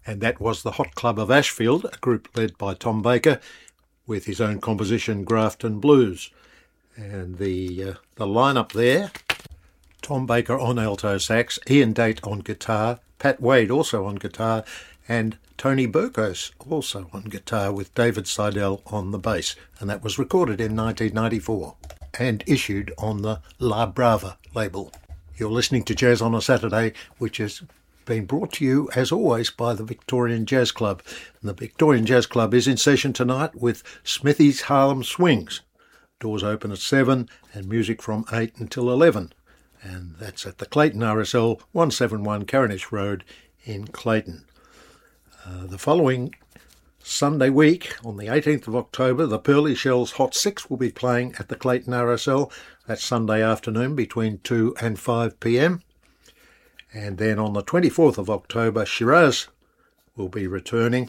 And that was the Hot Club of Ashfield, a group led by Tom Baker, with his own composition Grafton Blues. And the lineup there: Tom Baker on alto sax, Ian Date on guitar, Pat Wade also on guitar, and Tony Burgos also on guitar, with David Seidel on the bass. And that was recorded in 1994 and issued on the La Brava label. You're listening to Jazz on a Saturday, which has been brought to you, as always, by the Victorian Jazz Club. And the Victorian Jazz Club is in session tonight with Smithy's Harlem Swings. Doors open at 7 and music from 8 until 11. And that's at the Clayton RSL, 171 Carinish Road in Clayton. The following Sunday week, on the 18th of October, the Pearly Shells Hot Six will be playing at the Clayton RSL. That's Sunday afternoon between 2 and 5 p.m. And then on the 24th of October, Shiraz will be returning.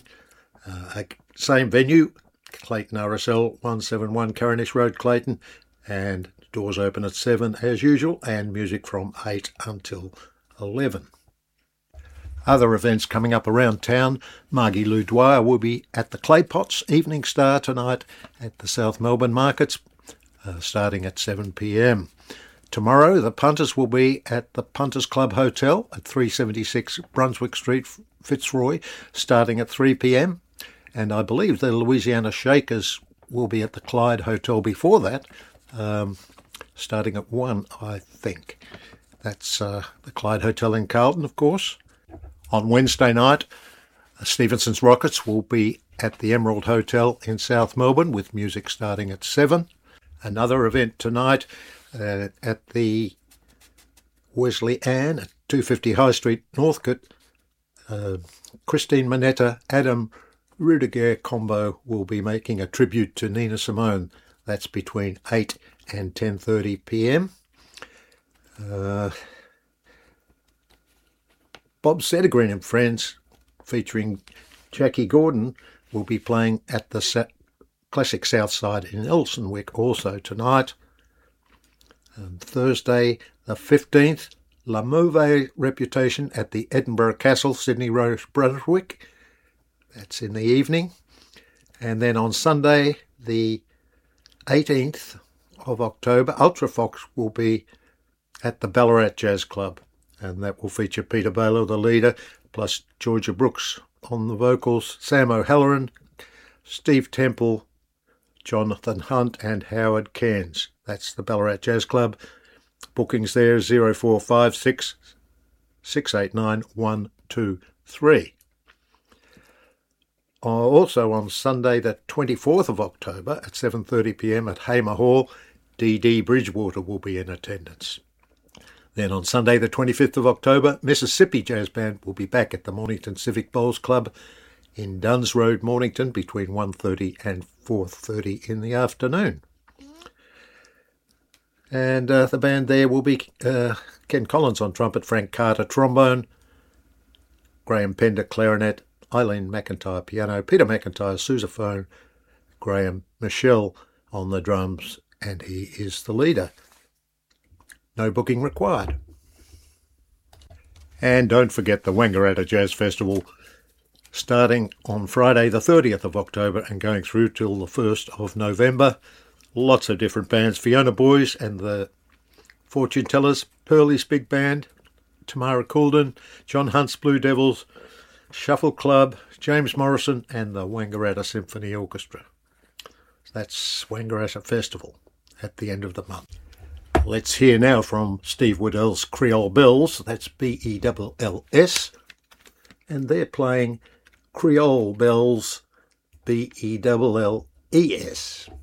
Same venue, Clayton RSL, 171 Carinish Road, Clayton. And doors open at 7 as usual, and music from 8 until 11. Other events coming up around town: Margie Lou Dwyer will be at the Claypots Evening Star tonight at the South Melbourne Markets, starting at 7 p.m. Tomorrow, the Punters will be at the Punters Club Hotel at 376 Brunswick Street, Fitzroy, starting at 3 p.m. And I believe the Louisiana Shakers will be at the Clyde Hotel before that, starting at 1, I think. That's the Clyde Hotel in Carlton, of course. On Wednesday night, Stevenson's Rockets will be at the Emerald Hotel in South Melbourne, with music starting at 7. Another event tonight at the Wesley Ann at 250 High Street, Northcote. Christine Manetta, Adam Rudiger combo will be making a tribute to Nina Simone. That's between 8 and 10:30 p.m. Bob Settergreen and Friends, featuring Jackie Gordon, will be playing at the Classic Southside in Elsonwick also tonight. Thursday the 15th, La Mauvaise Reputation at the Edinburgh Castle, Sydney Road, Brunswick. That's in the evening. And then on Sunday the 18th of October, Ultrafox will be at the Ballarat Jazz Club, and that will feature Peter Baylor, the leader, plus Georgia Brooks on the vocals, Sam O'Halloran, Steve Temple, Jonathan Hunt and Howard Cairns. That's the Ballarat Jazz Club. Bookings there 0456 689 123. Also on Sunday the 24th of October at 7:30 p.m. at Hamer Hall, D.D. Bridgewater will be in attendance. Then on Sunday the 25th of October, Mississippi Jazz Band will be back at the Mornington Civic Bowls Club in Duns Road, Mornington, between 1:30 and 4:30 in the afternoon. And the band there will be Ken Collins on trumpet, Frank Carter trombone, Graham Pender clarinet, Eileen McIntyre piano, Peter McIntyre sousaphone, Graham Michelle on the drums, and he is the leader. No booking required. And don't forget the Wangaratta Jazz Festival, starting on Friday the 30th of October and going through till the 1st of November. Lots of different bands: Fiona Boys and the Fortune Tellers, Pearly's Big Band, Tamara Coulden, John Hunt's Blue Devils, Shuffle Club, James Morrison and the Wangaratta Symphony Orchestra. That's Wangaratta Festival at the end of the month. Let's hear now from Steve Waddell's Creole Bells. That's Bells. And they're playing Creole Bells, Bells.